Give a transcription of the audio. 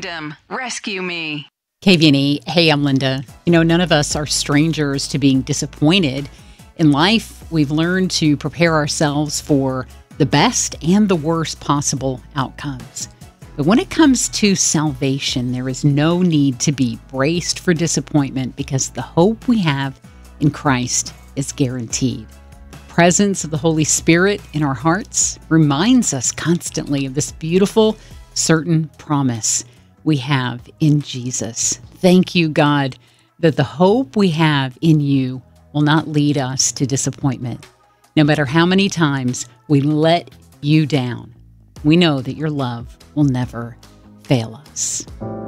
kingdom, rescue me. KVNE, hey, I'm Linda. None of us are strangers to being disappointed. In life, we've learned to prepare ourselves for the best and the worst possible outcomes. But when it comes to salvation, there is no need to be braced for disappointment because the hope we have in Christ is guaranteed. The presence of the Holy Spirit in our hearts reminds us constantly of this beautiful, certain promise we have in Jesus. Thank you, God, that the hope we have in you will not lead us to disappointment. No matter how many times we let you down, we know that your love will never fail us.